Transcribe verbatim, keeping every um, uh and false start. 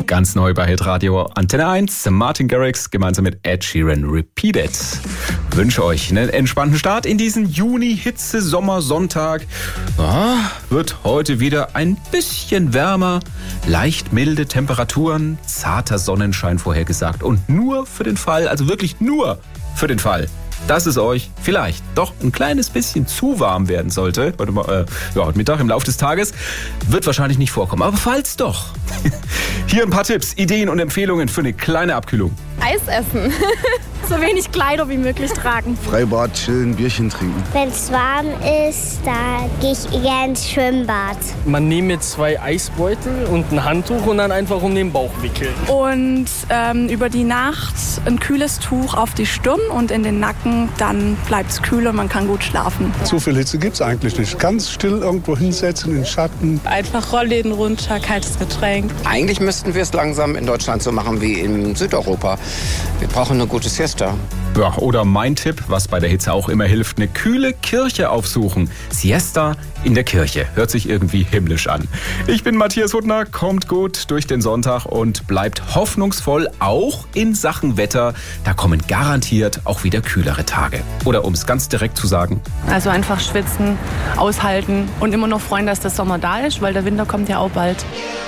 Ganz neu bei Hitradio Antenne eins. Martin Garrix gemeinsam mit Ed Sheeran, Repeat It. Wünsche euch einen entspannten Start in diesen Juni-Hitze-Sommersonntag. Ja, wird heute wieder ein bisschen wärmer, leicht milde Temperaturen, zarter Sonnenschein vorhergesagt. Und nur für den Fall, also wirklich nur für den Fall, dass es euch vielleicht doch ein kleines bisschen zu warm werden sollte, heute, äh, ja, heute Mittag im Laufe des Tages, wird wahrscheinlich nicht vorkommen. Aber falls doch, hier ein paar Tipps, Ideen und Empfehlungen für eine kleine Abkühlung. Eis essen. So wenig Kleider wie möglich tragen. Freibad, chillen, Bierchen trinken. Wenn es warm ist, da gehe ich gerne ins Schwimmbad. Man nehme zwei Eisbeutel und ein Handtuch und dann einfach um den Bauch wickeln. Und ähm, über die Nacht ein kühles Tuch auf die Stirn und in den Nacken, dann bleibt es kühl und man kann gut schlafen. Zu viel Hitze gibt es eigentlich nicht. Ganz still irgendwo hinsetzen, in den Schatten. Einfach Rollläden runter, kaltes Getränk. Eigentlich müssten wir es langsam in Deutschland so machen wie in Südeuropa. Wir brauchen eine gute Siesta. Ja, oder mein Tipp, was bei der Hitze auch immer hilft, eine kühle Kirche aufsuchen. Siesta in der Kirche. Hört sich irgendwie himmlisch an. Ich bin Matthias Huttner, kommt gut durch den Sonntag und bleibt hoffnungsvoll, auch in Sachen Wetter. Da kommen garantiert auch wieder kühlere Tage. Oder um es ganz direkt zu sagen. Also einfach schwitzen, aushalten und immer noch freuen, dass der Sommer da ist, weil der Winter kommt ja auch bald.